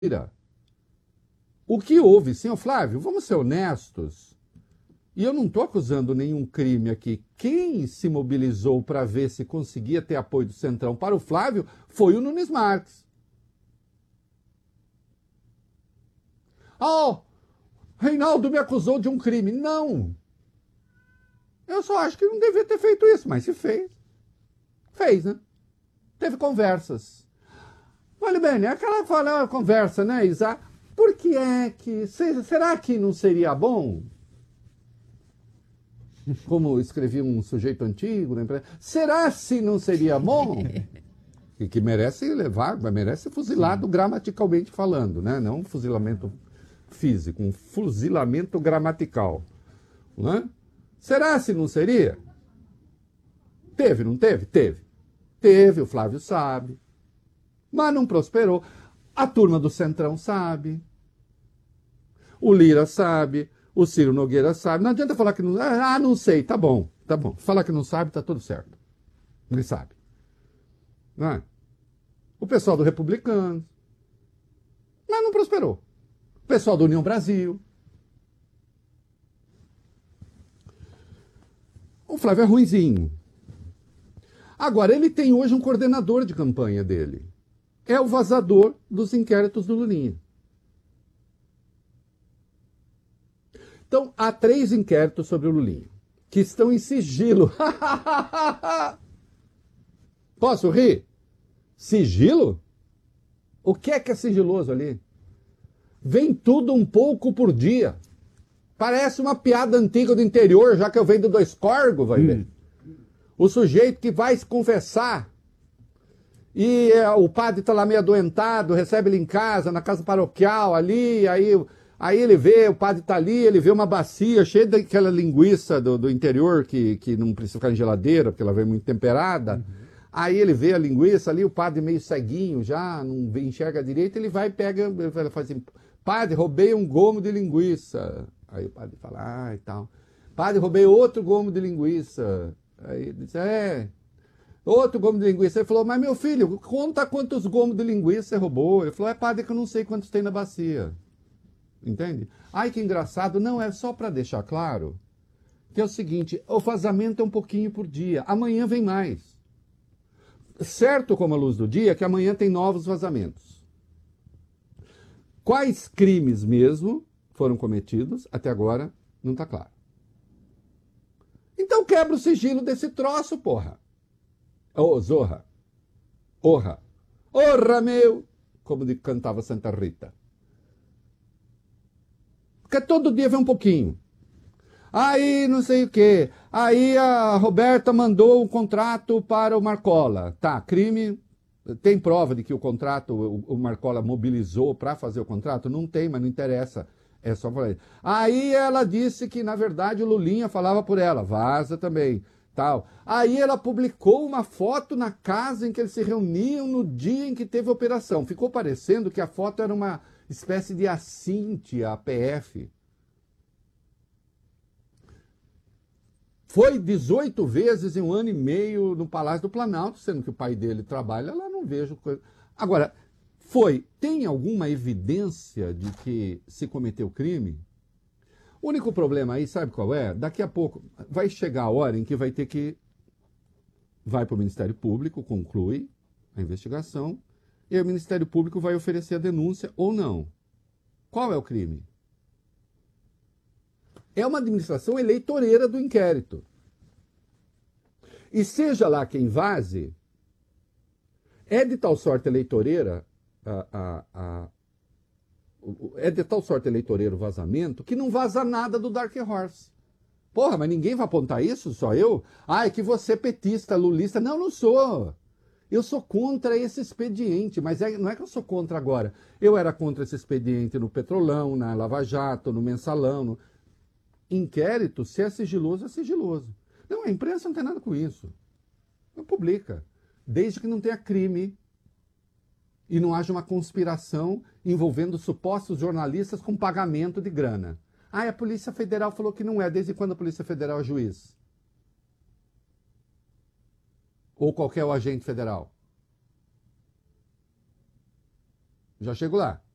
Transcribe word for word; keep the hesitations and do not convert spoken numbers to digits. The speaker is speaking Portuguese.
O que houve, senhor Flávio, vamos ser honestos, e eu não estou acusando nenhum crime aqui. Quem se mobilizou para ver se conseguia ter apoio do Centrão para o Flávio foi o Nunes Marques. Oh, Reinaldo me acusou de um crime. Não. Eu só acho que não devia ter feito isso, mas se fez. Fez, né? Teve conversas. Olha bem, é aquela fala, conversa, né, Isa? Por que é que... Será que não seria bom? Como escrevia um sujeito antigo, né? Será se não seria bom? E que merece levar, merece ser fuzilado Sim. gramaticalmente falando, né? Não um fuzilamento físico, um fuzilamento gramatical. Né? Será se não seria? Teve, não teve? Teve. Teve, o Flávio sabe. Mas não prosperou. A turma do Centrão sabe. O Lira sabe. O Ciro Nogueira sabe. Não adianta falar que não... Ah, não sei. Tá bom, tá bom. Falar que não sabe, tá tudo certo. Ele sabe. Não é? O pessoal do Republicano. Mas não prosperou. O pessoal da União Brasil. O Flávio é ruinzinho. Agora, ele tem hoje um coordenador de campanha dele. É o vazador dos inquéritos do Lulinha. Então, há três inquéritos sobre o Lulinha, que estão em sigilo. Posso rir? Sigilo? O que é que é sigiloso ali? Vem tudo um pouco por dia. Parece uma piada antiga do interior, já que eu venho do Dois Corgos, vai ver. Hum. O sujeito que vai se confessar e é, o padre está lá meio adoentado, recebe ele em casa, na casa paroquial ali, aí, aí ele vê, o padre está ali, ele vê uma bacia cheia daquela linguiça do, do interior que, que não precisa ficar em geladeira, porque ela vem muito temperada. Uhum. Aí ele vê a linguiça ali, o padre meio ceguinho já, não enxerga direito, ele vai e pega, ele fala assim, padre, roubei um gomo de linguiça. Aí o padre fala, ah, e tal. Padre, roubei outro gomo de linguiça. Aí ele disse, é, outro gomo de linguiça. Ele falou, mas meu filho, conta quantos gomos de linguiça você roubou. Ele falou, é padre que eu não sei quantos tem na bacia. Entende? Ai, que engraçado. Não, é só para deixar claro que é o seguinte, o vazamento é um pouquinho por dia. Amanhã vem mais. Certo como a luz do dia que amanhã tem novos vazamentos. Quais crimes mesmo foram cometidos, até agora não está claro. Então quebra o sigilo desse troço, porra. Ô, oh, Zorra. Orra. Orra, meu! Como cantava Santa Rita. Porque todo dia vem um pouquinho. Aí não sei o quê. Aí a Roberta mandou um contrato para o Marcola. Tá, crime. Tem prova de que o contrato, o Marcola mobilizou para fazer o contrato? Não tem, mas não interessa. É só falar. Aí ela disse que, na verdade, o Lulinha falava por ela. Vaza também. Tal. Aí ela publicou uma foto na casa em que eles se reuniam no dia em que teve a operação. Ficou parecendo que a foto era uma espécie de assinte à P F. Foi dezoito vezes em um ano e meio no Palácio do Planalto, sendo que o pai dele trabalha lá, não vejo coisa. Agora, foi, tem alguma evidência de que se cometeu crime? O único problema aí, sabe qual é? Daqui a pouco vai chegar a hora em que vai ter que... Vai para o Ministério Público, conclui a investigação, e aí o Ministério Público vai oferecer a denúncia ou não. Qual é o crime? É uma administração eleitoreira do inquérito. E seja lá quem vaze, é de tal sorte eleitoreira, a, a, a, é de tal sorte eleitoreiro o vazamento, que não vaza nada do Dark Horse. Porra, mas ninguém vai apontar isso, só eu? Ah, é que você é petista, lulista. Não, não sou. Eu sou contra esse expediente, mas é, não é que eu sou contra agora. Eu era contra esse expediente no Petrolão, na Lava Jato, no Mensalão, no... Inquérito, se é sigiloso, é sigiloso. Não, a imprensa não tem nada com isso. Não publica. Desde que não tenha crime e não haja uma conspiração envolvendo supostos jornalistas com pagamento de grana. Ah, a Polícia Federal falou que não é. Desde quando a Polícia Federal é juiz? Ou qualquer agente federal? Já chego lá.